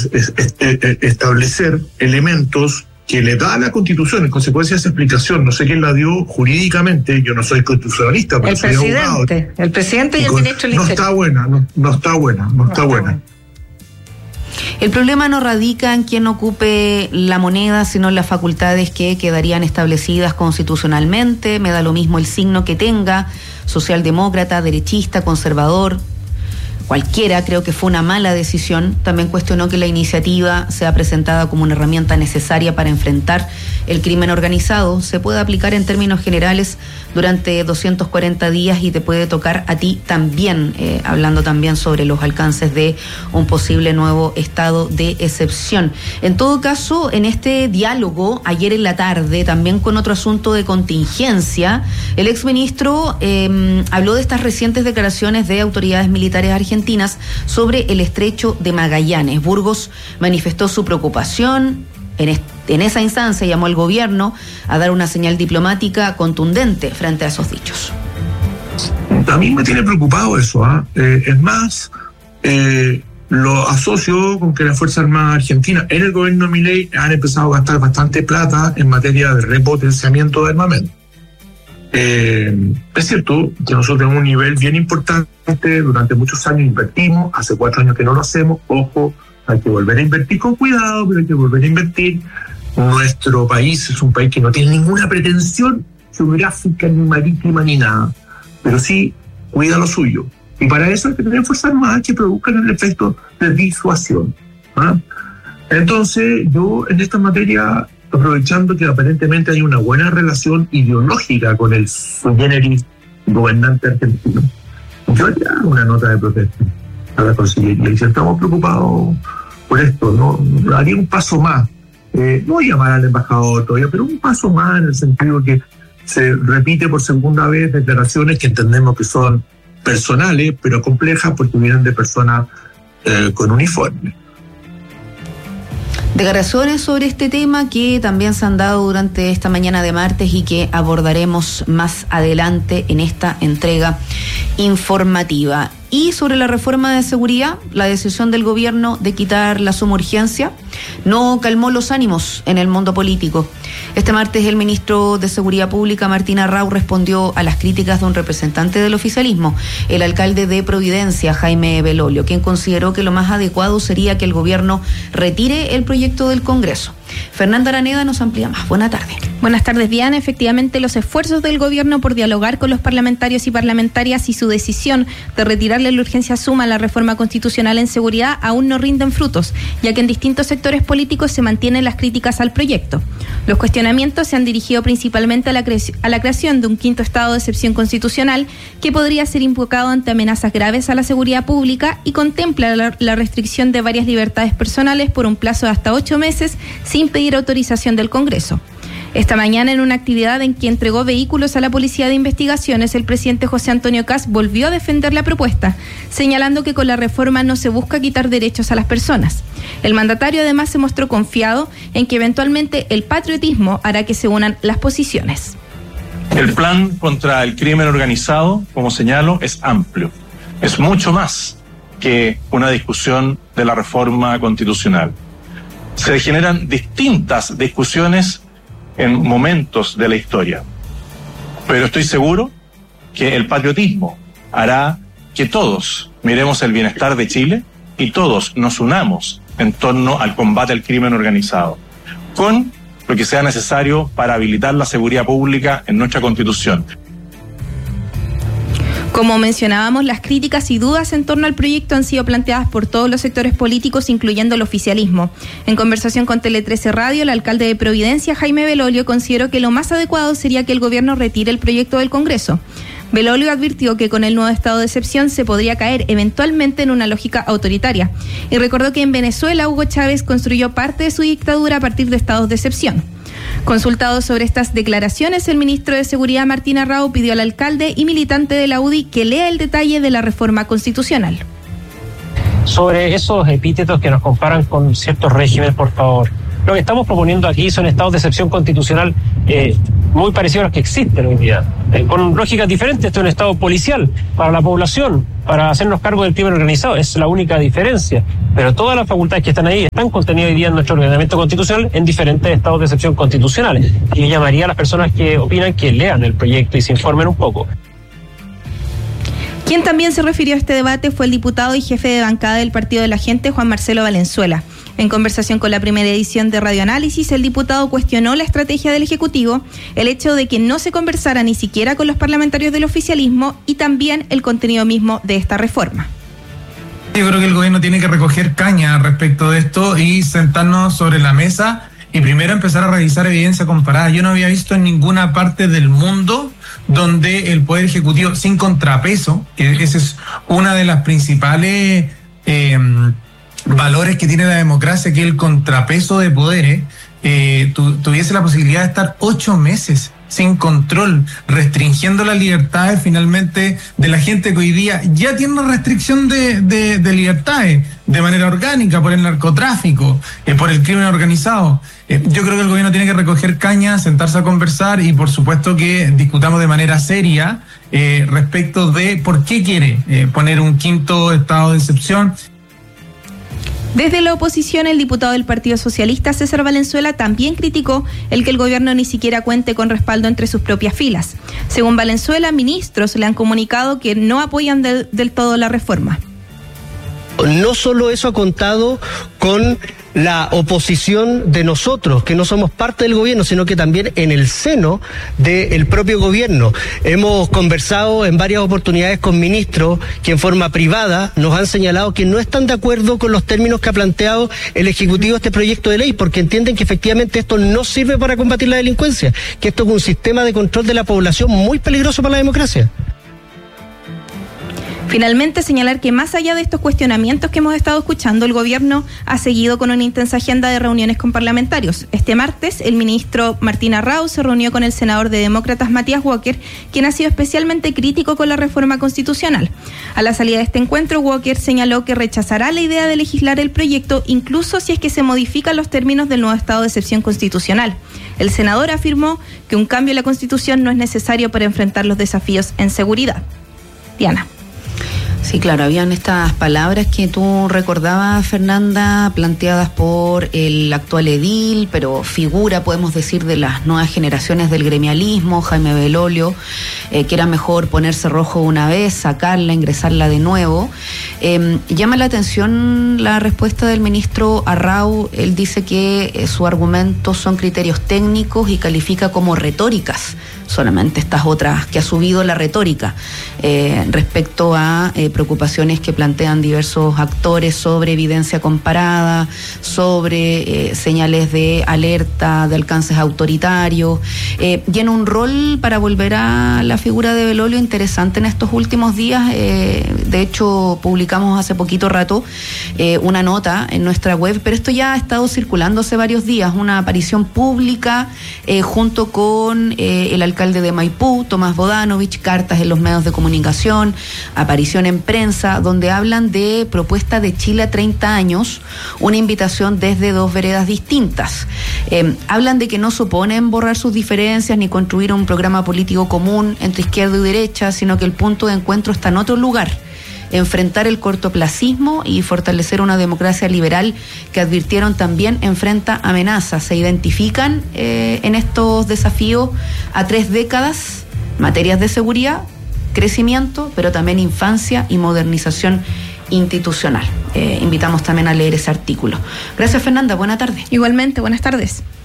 establecer elementos que le da a la Constitución. En consecuencia, esa explicación, no sé quién la dio jurídicamente, yo no soy constitucionalista, pero soy abogado. El presidente y el ministro del Interior. No está buena. El problema no radica en quien ocupe la moneda, sino en las facultades que quedarían establecidas constitucionalmente. Me da lo mismo el signo que tenga, socialdemócrata, derechista, conservador. Cualquiera, creo que fue una mala decisión. También cuestionó que la iniciativa sea presentada como una herramienta necesaria para enfrentar el crimen organizado. Se puede aplicar en términos generales durante 240 días y te puede tocar a ti también, hablando también sobre los alcances de un posible nuevo estado de excepción. En todo caso, en este diálogo, ayer en la tarde, también con otro asunto de contingencia, el exministro habló de estas recientes declaraciones de autoridades militares argentinas sobre el estrecho de Magallanes. Burgos manifestó su preocupación. En esa instancia llamó al gobierno a dar una señal diplomática contundente frente a esos dichos. A mí me tiene preocupado eso. Es más, lo asocio con que las Fuerzas Armadas Argentinas en el gobierno de Milei han empezado a gastar bastante plata en materia de repotenciamiento de armamento. Es cierto que nosotros tenemos un nivel bien importante, durante muchos años invertimos, hace 4 años que no lo hacemos, ojo, hay que volver a invertir con cuidado, pero hay que volver a invertir. Nuestro país es un país que no tiene ninguna pretensión geográfica, ni marítima, ni nada, pero sí cuida lo suyo, y para eso hay que tener fuerzas armadas que produzcan el efecto de disuasión. Entonces yo en esta materia, aprovechando que aparentemente hay una buena relación ideológica con el sui generis gobernante argentino, yo haría una nota de protesta a la Cancillería, y si estamos preocupados por esto, no haría un paso más, no llamar al embajador todavía, pero un paso más en el sentido que se repite por segunda vez declaraciones que entendemos que son personales, pero complejas porque vienen de personas con uniforme. Declaraciones sobre este tema que también se han dado durante esta mañana de martes y que abordaremos más adelante en esta entrega informativa. Y sobre la reforma de seguridad, la decisión del gobierno de quitar la suma urgencia no calmó los ánimos en el mundo político. Este martes el ministro de Seguridad Pública, Martín Arrau, respondió a las críticas de un representante del oficialismo, el alcalde de Providencia, Jaime Belolio, quien consideró que lo más adecuado sería que el gobierno retire el proyecto del Congreso. Fernanda Araneda nos amplía más. Buenas tardes. Buenas tardes, Diana. Efectivamente, los esfuerzos del gobierno por dialogar con los parlamentarios y parlamentarias y su decisión de retirarle la urgencia suma a la reforma constitucional en seguridad aún no rinden frutos, ya que en distintos sectores políticos se mantienen las críticas al proyecto. Los cuestionamientos se han dirigido principalmente a la creación de un quinto estado de excepción constitucional que podría ser invocado ante amenazas graves a la seguridad pública y contempla la restricción de varias libertades personales por un plazo de hasta 8 meses sin pedir autorización del Congreso. Esta mañana, en una actividad en que entregó vehículos a la Policía de Investigaciones, el presidente José Antonio Kast volvió a defender la propuesta, señalando que con la reforma no se busca quitar derechos a las personas. El mandatario además se mostró confiado en que eventualmente el patriotismo hará que se unan las posiciones. El plan contra el crimen organizado, como señalo, es amplio. Es mucho más que una discusión de la reforma constitucional. Se generan distintas discusiones en momentos de la historia, pero estoy seguro que el patriotismo hará que todos miremos el bienestar de Chile y todos nos unamos en torno al combate al crimen organizado, con lo que sea necesario para habilitar la seguridad pública en nuestra Constitución. Como mencionábamos, las críticas y dudas en torno al proyecto han sido planteadas por todos los sectores políticos, incluyendo el oficialismo. En conversación con Tele 13 Radio, el alcalde de Providencia, Jaime Belolio, consideró que lo más adecuado sería que el gobierno retire el proyecto del Congreso. Belolio advirtió que con el nuevo estado de excepción se podría caer eventualmente en una lógica autoritaria y recordó que en Venezuela Hugo Chávez construyó parte de su dictadura a partir de estados de excepción. Consultado sobre estas declaraciones, el ministro de Seguridad, Martín Arrau, pidió al alcalde y militante de la UDI que lea el detalle de la reforma constitucional. Sobre esos epítetos que nos comparan con ciertos regímenes, por favor. Lo que estamos proponiendo aquí son estados de excepción constitucional muy parecidos a los que existen hoy día, con lógicas diferentes. Esto es un Estado policial para la población, para hacernos cargo del crimen organizado, es la única diferencia. Pero todas las facultades que están ahí están contenidas hoy día en nuestro ordenamiento constitucional en diferentes estados de excepción constitucionales. Y yo llamaría a las personas que opinan que lean el proyecto y se informen un poco. Quien también se refirió a este debate fue el diputado y jefe de bancada del Partido de la Gente, Juan Marcelo Valenzuela. En conversación con la primera edición de Radioanálisis, el diputado cuestionó la estrategia del Ejecutivo, el hecho de que no se conversara ni siquiera con los parlamentarios del oficialismo y también el contenido mismo de esta reforma. Yo creo que el gobierno tiene que recoger caña respecto de esto y sentarnos sobre la mesa y primero empezar a revisar evidencia comparada. Yo no había visto en ninguna parte del mundo donde el Poder Ejecutivo, sin contrapeso, que esa es una de las principales valores que tiene la democracia, que es el contrapeso de poderes, tuviese la posibilidad de estar 8 meses sin control, restringiendo las libertades finalmente de la gente que hoy día ya tiene una restricción de libertades de manera orgánica por el narcotráfico, por el crimen organizado. Yo creo que el gobierno tiene que recoger caña, sentarse a conversar y por supuesto que discutamos de manera seria respecto de por qué quiere poner un quinto estado de excepción. Desde la oposición, el diputado del Partido Socialista, César Valenzuela, también criticó el que el gobierno ni siquiera cuente con respaldo entre sus propias filas. Según Valenzuela, ministros le han comunicado que no apoyan del todo la reforma. No solo eso ha contado con la oposición de nosotros, que no somos parte del gobierno, sino que también en el seno del propio gobierno. Hemos conversado en varias oportunidades con ministros que en forma privada nos han señalado que no están de acuerdo con los términos que ha planteado el Ejecutivo este proyecto de ley, porque entienden que efectivamente esto no sirve para combatir la delincuencia, que esto es un sistema de control de la población muy peligroso para la democracia. Finalmente, señalar que más allá de estos cuestionamientos que hemos estado escuchando, el gobierno ha seguido con una intensa agenda de reuniones con parlamentarios. Este martes, el ministro Martín Arrau se reunió con el senador de Demócratas Matías Walker, quien ha sido especialmente crítico con la reforma constitucional. A la salida de este encuentro, Walker señaló que rechazará la idea de legislar el proyecto, incluso si es que se modifican los términos del nuevo estado de excepción constitucional. El senador afirmó que un cambio en la Constitución no es necesario para enfrentar los desafíos en seguridad. Diana. Sí, claro, habían estas palabras que tú recordabas, Fernanda, planteadas por el actual edil, pero figura, podemos decir, de las nuevas generaciones del gremialismo, Jaime Belolio, que era mejor ponerse rojo una vez, sacarla, ingresarla de nuevo. Llama la atención la respuesta del ministro Arrau. Él dice que sus argumentos son criterios técnicos y califica como retóricas solamente estas otras, que ha subido la retórica respecto a preocupaciones que plantean diversos actores sobre evidencia comparada, sobre señales de alerta, de alcances autoritarios, y en un rol para volver a la figura de Belolio interesante en estos últimos días. De hecho, publicamos hace poquito rato una nota en nuestra web, pero esto ya ha estado circulando hace varios días, una aparición pública junto con el alcalde de Maipú, Tomás Bodanovich, cartas en los medios de comunicación, aparición en prensa, donde hablan de propuesta de Chile a 30 años, una invitación desde dos veredas distintas. Hablan de que no suponen borrar sus diferencias ni construir un programa político común entre izquierda y derecha, sino que el punto de encuentro está en otro lugar: enfrentar el cortoplacismo y fortalecer una democracia liberal que, advirtieron también, enfrenta amenazas. Se identifican en estos desafíos a 3 décadas, materias de seguridad, crecimiento, pero también infancia y modernización institucional. Invitamos también a leer ese artículo. Gracias, Fernanda. Buena tarde. Igualmente, buenas tardes.